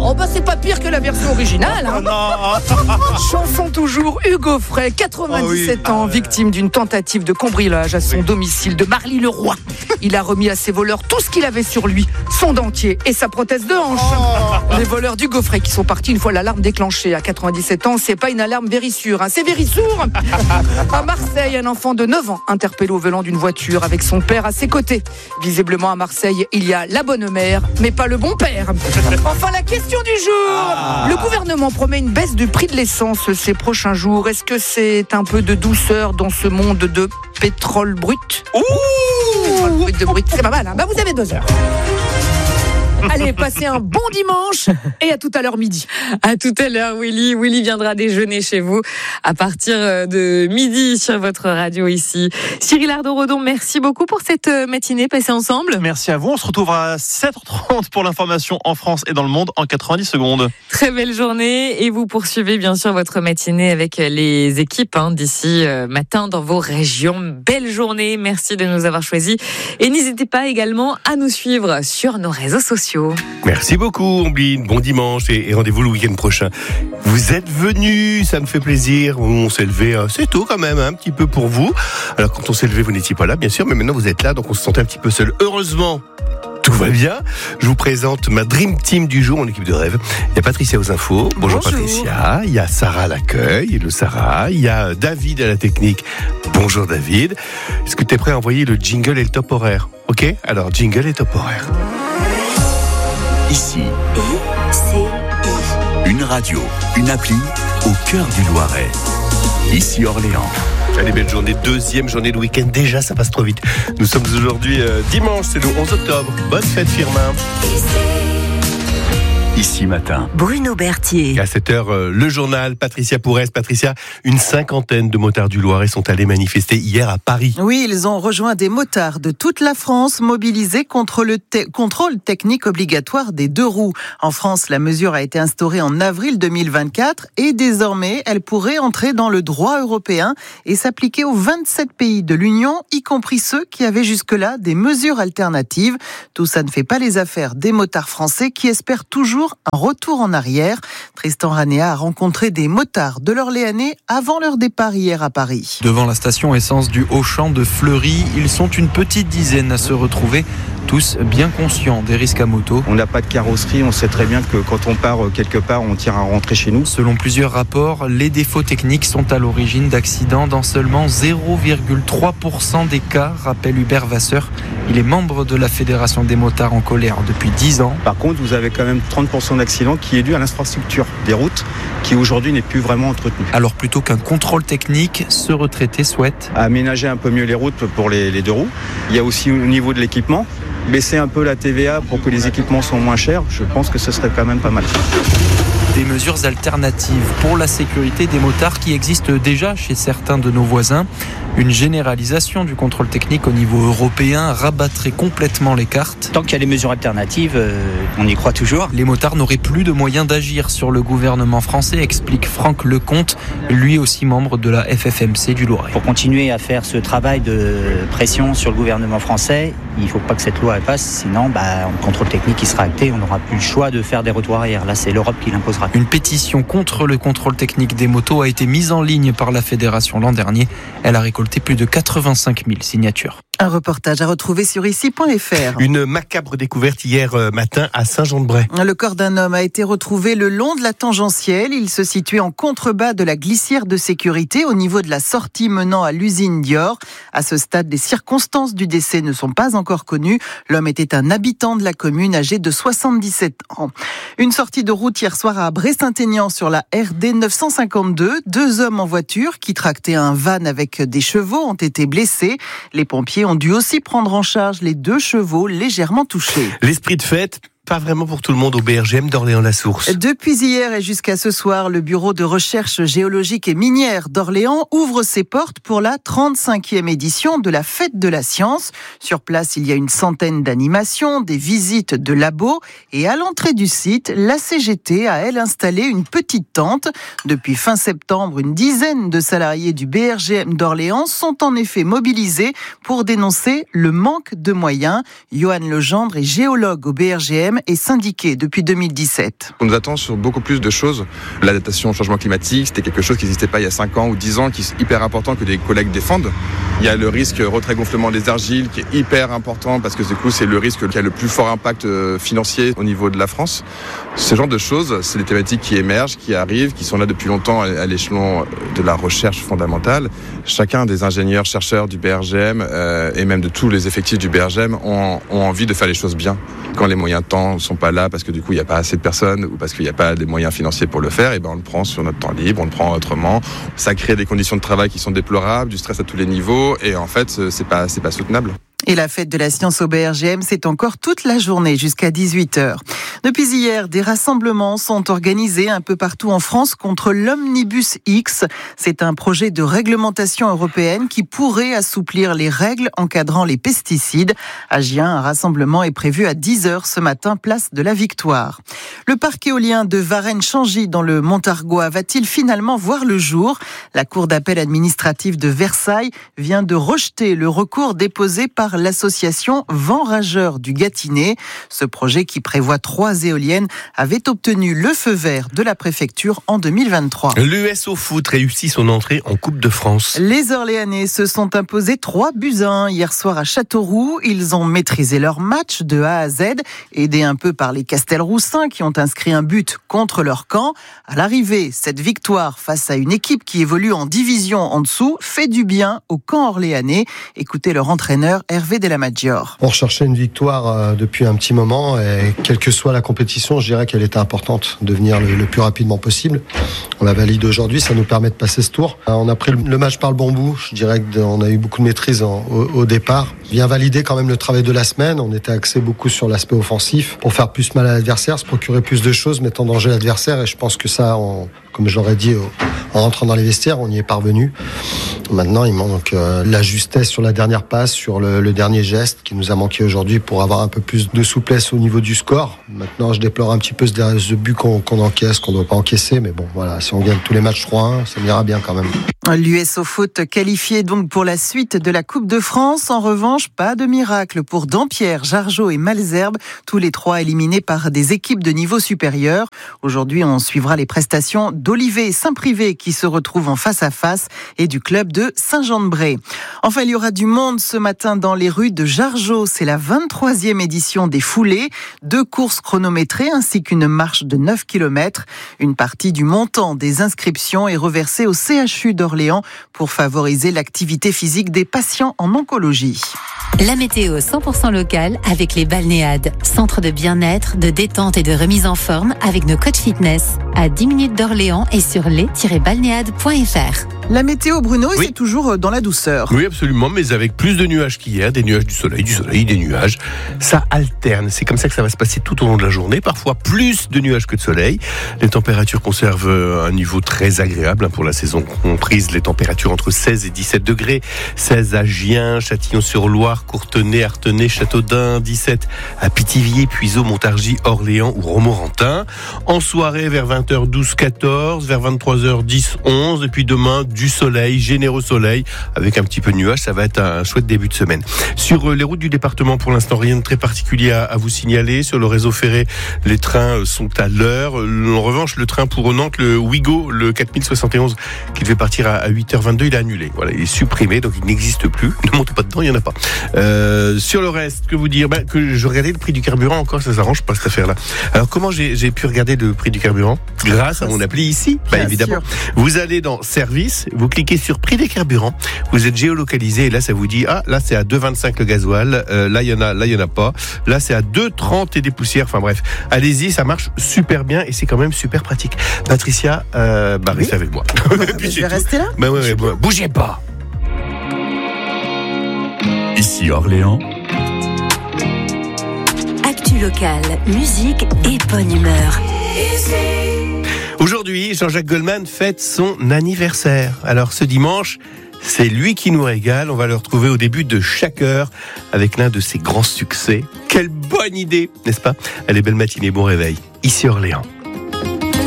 Oh bah c'est pas pire que la version originale. Hein. Chanson toujours, Hugo Frey, 97 ans, victime d'une tentative de cambriolage à son domicile de Marly-le-Roi. Il a remis à ses voleurs tout ce qu'il avait sur lui, son dentier et sa prothèse de hanche. Les voleurs d'Hugo Frey qui sont partis une fois l'alarme déclenchée. À 97 ans, c'est pas une alarme Vérissure, hein, c'est Vérissour. À Marseille, un enfant de 9 ans interpellé au volant d'une voiture avec son père à ses côtés. Visiblement à Marseille, il y a la bonne mère, mais pas le bon père. Enfin, la question du jour. Le gouvernement promet une baisse du prix de l'essence ces prochains jours. Est-ce que c'est un peu de douceur dans ce monde de pétrole brut? Brut, c'est pas mal, hein. Bah, vous avez 2 heures. Allez, passez un bon dimanche et à tout à l'heure midi. À tout à l'heure, Willy. Willy viendra déjeuner chez vous à partir de midi sur votre radio ici. Cyril Ardon-Redon, merci beaucoup pour cette matinée passée ensemble. Merci à vous. On se retrouve à 7h30 pour l'information en France et dans le monde en 90 secondes. Très belle journée et vous poursuivez bien sûr votre matinée avec les équipes d'ici matin dans vos régions. Belle journée. Merci de nous avoir choisis et n'hésitez pas également à nous suivre sur nos réseaux sociaux. Merci beaucoup, Ombline. Bon dimanche et rendez-vous le week-end prochain. Vous êtes venus, ça me fait plaisir. On s'est levé assez tôt quand même, un petit peu pour vous. Alors quand on s'est levé, vous n'étiez pas là, bien sûr, mais maintenant vous êtes là, donc on se sentait un petit peu seul. Heureusement, tout va bien. Je vous présente ma Dream Team du jour, mon équipe de rêve. Il y a Patricia aux infos. Bonjour Patricia. Il y a Sarah à l'accueil. Hello Sarah. Il y a David à la technique. Bonjour David. Est-ce que tu es prêt à envoyer le jingle et le top horaire? Ok? Alors jingle et top horaire. Ici, une radio, une appli au cœur du Loiret. Ici Orléans. Allez, belle journée, deuxième journée de week-end. Déjà, ça passe trop vite. Nous sommes aujourd'hui dimanche, c'est le 11 octobre. Bonne fête, Firmin. Ici matin, Bruno Berthier. À 7h, le journal, Patricia Pourès. Patricia, une cinquantaine de motards du Loiret sont allés manifester hier à Paris. Oui, ils ont rejoint des motards de toute la France mobilisés contre le contrôle technique obligatoire des 2 roues. En France, la mesure a été instaurée en avril 2024 et désormais, elle pourrait entrer dans le droit européen et s'appliquer aux 27 pays de l'Union, y compris ceux qui avaient jusque-là des mesures alternatives. Tout ça ne fait pas les affaires des motards français qui espèrent toujours un retour en arrière. Tristan Ranéa a rencontré des motards de l'Orléanais avant leur départ hier à Paris. Devant la station essence du Auchan de Fleury, ils sont une petite dizaine à se retrouver, tous bien conscients des risques à moto. On n'a pas de carrosserie, on sait très bien que quand on part quelque part, on tient à rentrer chez nous. Selon plusieurs rapports, les défauts techniques sont à l'origine d'accidents dans seulement 0,3% des cas, rappelle Hubert Vasseur. Il est membre de la Fédération des motards en colère depuis 10 ans. Par contre, vous avez quand même 30% d'accidents qui est dû à l'infrastructure des routes qui aujourd'hui n'est plus vraiment entretenue. Alors plutôt qu'un contrôle technique, ce retraité souhaite aménager un peu mieux les routes pour les 2 roues. Il y a aussi au niveau de l'équipement, baisser un peu la TVA pour que les équipements soient moins chers. Je pense que ce serait quand même pas mal. Des mesures alternatives pour la sécurité des motards qui existent déjà chez certains de nos voisins. Une généralisation du contrôle technique au niveau européen rabattrait complètement les cartes. Tant qu'il y a des mesures alternatives, on y croit toujours. Les motards n'auraient plus de moyens d'agir sur le gouvernement français, explique Franck Lecomte, lui aussi membre de la FFMC du Loiret. Pour continuer à faire ce travail de pression sur le gouvernement français, il ne faut pas que cette loi passe, sinon le contrôle technique sera acté, on n'aura plus le choix de faire des retours arrière. Là, c'est l'Europe qui l'imposera. Une pétition contre le contrôle technique des motos a été mise en ligne par la fédération l'an dernier. Elle a récolté plus de 85 000 signatures. Un reportage à retrouver sur ici.fr. Une macabre découverte hier matin à Saint-Jean-de-Bray. Le corps d'un homme a été retrouvé le long de la tangentielle. Il se situait en contrebas de la glissière de sécurité au niveau de la sortie menant à l'usine Dior. À ce stade, les circonstances du décès ne sont pas encore connues. L'homme était un habitant de la commune âgé de 77 ans. Une sortie de route hier soir à Bray-Saint-Aignan sur la RD 952. 2 hommes en voiture qui tractaient un van avec des chevaux ont été blessés. Les pompiers ont dû aussi prendre en charge les 2 chevaux légèrement touchés. L'esprit de fête, pas vraiment pour tout le monde au BRGM d'Orléans-la-Source. Depuis hier et jusqu'à ce soir, le bureau de recherche géologique et minière d'Orléans ouvre ses portes pour la 35e édition de la Fête de la Science. Sur place, il y a une centaine d'animations, des visites de labos et à l'entrée du site, la CGT a elle installé une petite tente. Depuis fin septembre, une dizaine de salariés du BRGM d'Orléans sont en effet mobilisés pour dénoncer le manque de moyens. Johan Legendre est géologue au BRGM. BRGM est syndiqué depuis 2017. On nous attend sur beaucoup plus de choses. L'adaptation au changement climatique, c'était quelque chose qui n'existait pas il y a 5 ans ou 10 ans, qui est hyper important que des collègues défendent. Il y a le risque retrait-gonflement des argiles qui est hyper important parce que du coup c'est le risque qui a le plus fort impact financier au niveau de la France. Ce genre de choses, c'est des thématiques qui émergent, qui arrivent, qui sont là depuis longtemps à l'échelon de la recherche fondamentale. Chacun des ingénieurs, chercheurs du BRGM et même de tous les effectifs du BRGM ont envie de faire les choses bien. Quand les moyens de temps ne sont pas là parce que du coup il n'y a pas assez de personnes ou parce qu'il n'y a pas des moyens financiers pour le faire, et ben on le prend sur notre temps libre, on le prend autrement. Ça crée des conditions de travail qui sont déplorables, du stress à tous les niveaux et en fait c'est pas soutenable. Et la fête de la science au BRGM, c'est encore toute la journée jusqu'à 18h. Depuis hier, des rassemblements sont organisés un peu partout en France contre l'Omnibus X. C'est un projet de réglementation européenne qui pourrait assouplir les règles encadrant les pesticides. À Gien, un rassemblement est prévu à 10h ce matin, place de la Victoire. Le parc éolien de Varennes-Changy dans le Montargois va-t-il finalement voir le jour ? La Cour d'appel administrative de Versailles vient de rejeter le recours déposé par l'association Vent Rageur du Gâtinais. Ce projet qui prévoit 3 éoliennes avait obtenu le feu vert de la préfecture en 2023. L'US au foot réussit son entrée en Coupe de France. Les Orléanais se sont imposés 3-1 hier soir à Châteauroux. Ils ont maîtrisé leur match de A à Z, aidés un peu par les Castelroussins qui ont inscrit un but contre leur camp. À l'arrivée, cette victoire face à une équipe qui évolue en division en dessous fait du bien au camp orléanais. Écoutez leur entraîneur Hervé Delamaggiore. On recherchait une victoire depuis un petit moment et quelle que soit la compétition, je dirais qu'elle était importante de venir le plus rapidement possible. On la valide aujourd'hui, ça nous permet de passer ce tour. On a pris le match par le bon bout, je dirais qu'on a eu beaucoup de maîtrise au départ. Bien valider quand même le travail de la semaine, on était axé beaucoup sur l'aspect offensif pour faire plus mal à l'adversaire, se procurer plus de choses, mettre en danger l'adversaire et je pense que ça, comme je l'aurais dit en rentrant dans les vestiaires, on y est parvenu. Maintenant, il manque la justesse sur la dernière passe, sur le dernier geste qui nous a manqué aujourd'hui pour avoir un peu plus de souplesse au niveau du score. Maintenant, je déplore un petit peu ce but qu'on encaisse, qu'on ne doit pas encaisser. Mais bon, voilà, si on gagne tous les matchs 3-1, ça ira bien quand même. L'US au foot qualifié donc pour la suite de la Coupe de France. En revanche, pas de miracle pour Dampierre, Jargeau et Malesherbes, tous les 3 éliminés par des équipes de niveau supérieur. Aujourd'hui, on suivra les prestations d'Olivet et Saint-Privé qui se retrouvent en face à face et du club de Saint-Jean-de-Bray. Enfin, il y aura du monde ce matin dans les rues de Jargeau. C'est la 23e édition des Foulées, 2 courses chronométrées ainsi qu'une marche de 9 km. Une partie du montant des inscriptions est reversée au CHU d'Orléans pour favoriser l'activité physique des patients en oncologie. La météo 100% locale avec les Balnéades, centre de bien-être, de détente et de remise en forme avec nos coachs fitness à 10 minutes d'Orléans et sur les-balnéades.fr. La météo, Bruno, oui. C'est toujours dans la douceur. Oui, absolument, mais avec plus de nuages qu'hier, des nuages du soleil, des nuages. Ça alterne, c'est comme ça que ça va se passer tout au long de la journée. Parfois plus de nuages que de soleil. Les températures conservent un niveau très agréable pour la saison comprise. Les températures entre 16 et 17 degrés. 16 à Gien, Châtillon-sur-Loire, Courtenay, Artenay, Châteaudun. 17 à Pithiviers, Puiseaux, Montargis, Orléans ou Romorantin. En soirée, vers 20h12, 14, vers 23h10, 11. Et puis demain, du soleil, généreux soleil, avec un petit peu de nuages, ça va être un chouette début de semaine. Sur les routes du département, pour l'instant, rien de très particulier à vous signaler. Sur le réseau ferré, les trains sont à l'heure. En revanche, le train pour Nantes, le Ouigo, le 4071, qui devait partir à 8h22, il est annulé. Voilà, il est supprimé, donc il n'existe plus. Ne montez pas dedans, il n'y en a pas. Sur le reste, que vous dire, que je regardais le prix du carburant encore, ça s'arrange pas cette affaire-là. Alors comment j'ai pu regarder le prix du carburant ? Grâce à mon appli ici, évidemment. Vous allez dans Service, vous cliquez sur prix des carburants, vous êtes géolocalisé et là ça vous dit là c'est à 2,25 le gasoil, là il y en a pas, là c'est à 2,30 et des poussières, enfin bref, allez-y, ça marche super bien et c'est quand même super pratique. Patricia, restez avec moi. Je vais rester là. Bougez pas. Ici Orléans. Actu locale, musique et bonne humeur. Aujourd'hui, Jean-Jacques Goldman fête son anniversaire. Alors ce dimanche, c'est lui qui nous régale. On va le retrouver au début de chaque heure avec l'un de ses grands succès. Quelle bonne idée, n'est-ce pas ? Allez, belle matinée, bon réveil. Ici Orléans.